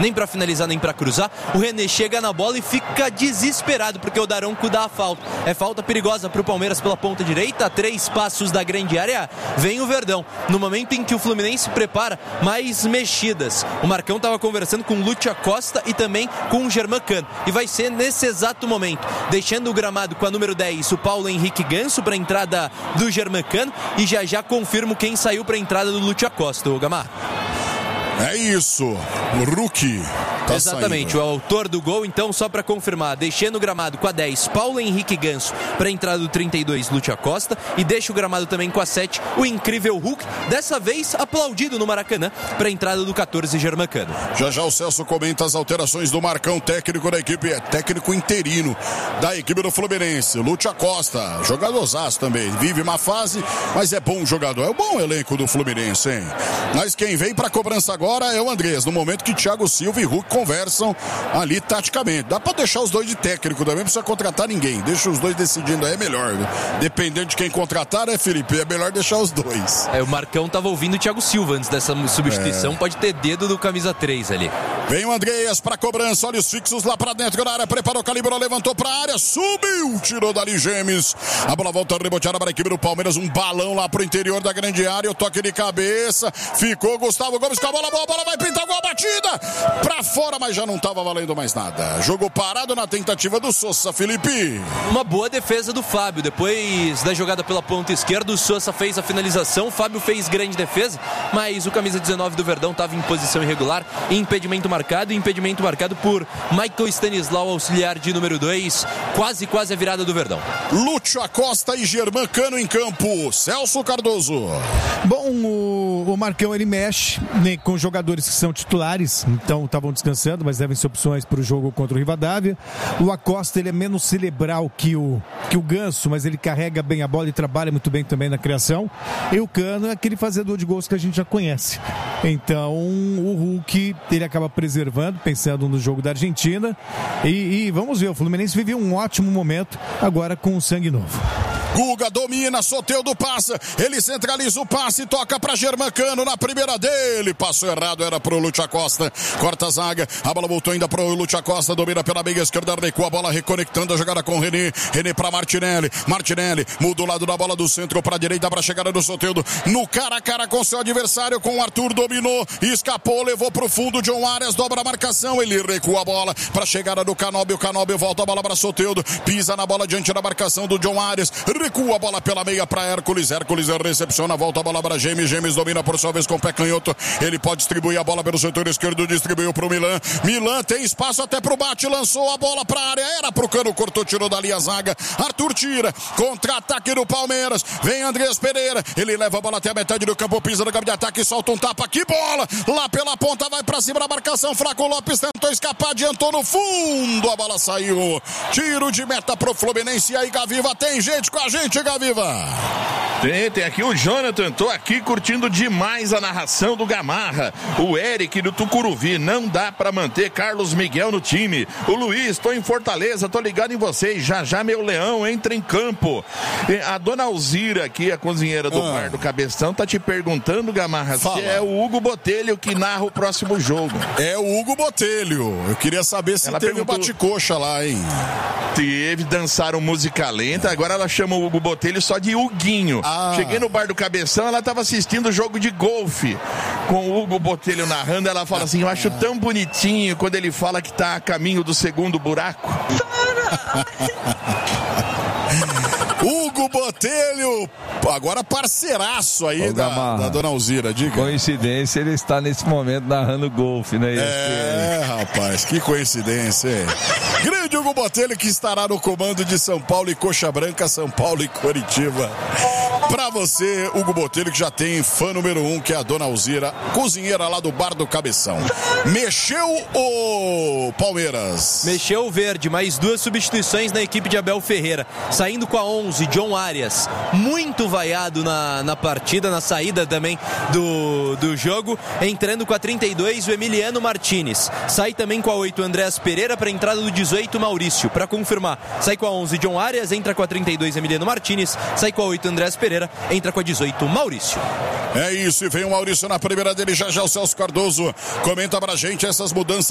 nem para finalizar, nem para cruzar. O René chega na bola e fica desesperado, porque o Daronco dá a falta. É falta perigosa para o Palmeiras pela ponta direita, a 3 passos da grande área, vem o Verdão. No momento em que o Fluminense prepara mais mexidas. O Marcão estava conversando com o Lúcio Acosta e também com o Germán-Cano. E vai ser nesse exato momento, deixando o gramado com a número 10, o Paulo Henrique Ganso, para a entrada do Germán-Cano. E já confirmo quem saiu para a entrada do Lúcio Acosta, o Gamar. É isso, o Rookie. Tá exatamente, saindo. O autor do gol, então, só para confirmar, deixando o gramado com a 10, Paulo Henrique Ganso, para a entrada do 32, Lúcio Acosta, e deixa o gramado também com a 7, o incrível Hulk, dessa vez aplaudido no Maracanã, para a entrada do 14, Germán-Cano. Já o Celso comenta as alterações do Marcão, técnico da equipe, técnico interino da equipe do Fluminense, Lúcio Acosta, jogadorzaço também, vive uma fase, mas é bom jogador, é um bom elenco do Fluminense, hein? Mas quem vem para a cobrança agora é o Andrés, no momento que Thiago Silva e Hulk conversam ali taticamente. Dá pra deixar os dois de técnico também, não precisa contratar ninguém. Deixa os dois decidindo aí, é melhor. Né? Dependendo de quem contratar, né, Felipe? É melhor deixar os dois. O Marcão tava ouvindo o Thiago Silva antes dessa substituição. Pode ter dedo do camisa 3 ali. Vem o Andreas pra cobrança, olhos fixos lá pra dentro da área, preparou, calibrou, levantou pra área, subiu, tirou dali Gemes. A bola volta reboteada para a equipe do Palmeiras, um balão lá pro interior da grande área, o toque de cabeça, ficou Gustavo Gomes com a bola, boa bola, vai pintar gol, batida pra fora, mas já não tava valendo mais nada. Jogo parado na tentativa do Sousa, Felipe. Uma boa defesa do Fábio, depois da jogada pela ponta esquerda, o Sousa fez a finalização, o Fábio fez grande defesa, mas o camisa 19 do Verdão tava em posição irregular, impedimento marcado por Michael Stanislau, auxiliar de número 2, quase a virada do Verdão. Lúcio Acosta e Germán-Cano em campo, Celso Cardoso. Bom, o Marcão ele mexe, né, com jogadores que são titulares, então estavam descansando, mas devem ser opções para o jogo contra o Rivadavia. O Acosta ele é menos cerebral que o Ganso, mas ele carrega bem a bola e trabalha muito bem também na criação. E o Cano é aquele fazedor de gols que a gente já conhece. Então o Hulk ele acaba preservando, pensando no jogo da Argentina. E vamos ver, o Fluminense vive um ótimo momento agora com o sangue novo. Guga domina, Soteldo passa, ele centraliza o passe, toca para Germán-Cano na primeira dele, passou errado, era pro Lúcio Acosta, corta a zaga, a bola voltou ainda pro Lúcio Acosta, domina pela meia esquerda, recua a bola, reconectando a jogada com o René para Martinelli, muda o lado da bola do centro para a direita para a chegada do Soteldo, no cara a cara com seu adversário, com o Arthur, dominou, escapou, levou pro fundo, John Arias dobra a marcação, ele recua a bola para a chegada do Canóbio, volta a bola para Soteldo, pisa na bola diante da marcação do John Arias, recua a bola pela meia para Hércules recepciona, volta a bola para Gemes domina por sua vez com o pé canhoto, ele pode distribuir a bola pelo setor esquerdo, distribuiu para o Milan tem espaço até pro bate, lançou a bola para a área, era pro Cano, cortou, tirou dali a zaga, Arthur tira, contra-ataque do Palmeiras, vem Andrés Pereira, ele leva a bola até a metade do campo, pisa no campo de ataque, solta um tapa, que bola, lá pela ponta, vai para cima da marcação, Fraco Lopes tentou escapar, adiantou no fundo, a bola saiu, tiro de meta pro Fluminense, e aí Gaviva, tem gente com a gente, Gaviva. Tem aqui o Jonathan, tô aqui curtindo demais a narração do Gamarra. O Eric do Tucuruvi, não dá pra manter Carlos Miguel no time. O Luiz, tô em Fortaleza, tô ligado em vocês, já meu leão entra em campo. A dona Alzira aqui, a cozinheira do bar do Cabeção, tá te perguntando, Gamarra, se é o Hugo Botelho que narra o próximo jogo. É o Hugo Botelho, eu queria saber se ela teve o bate-coxa lá, hein. Teve, dançaram música lenta, agora ela chama o Hugo Botelho só de Huguinho. Cheguei no bar do Cabeção, ela estava assistindo o jogo de golfe com o Hugo Botelho narrando, ela fala assim, eu acho tão bonitinho quando ele fala que tá a caminho do segundo buraco. Hugo Botelho, agora parceiraço aí da dona Alzira, diga. Coincidência, ele está nesse momento narrando golfe, né? Rapaz, que coincidência, hein? Grande Hugo Botelho que estará no comando de São Paulo e Coxa Branca, São Paulo e Coritiba. Pra você, Hugo Botelho, que já tem fã número 1, que é a dona Alzira, cozinheira lá do bar do Cabeção. Mexeu o Palmeiras? Mexeu o verde, mais 2 substituições na equipe de Abel Ferreira. Saindo com a 11, John Arias, muito vaiado na partida, na saída também do jogo. Entrando com a 32, o Emiliano Martinez. Sai também com a 8, Andrés Pereira, para a entrada do 18, Maurício. Para confirmar, sai com a 11, John Arias, entra com a 32, Emiliano Martinez, sai com a 8, Andrés Pereira, entra com a 18, Maurício. É isso, e vem o Maurício na primeira dele, já o Celso Cardoso comenta pra gente essas mudanças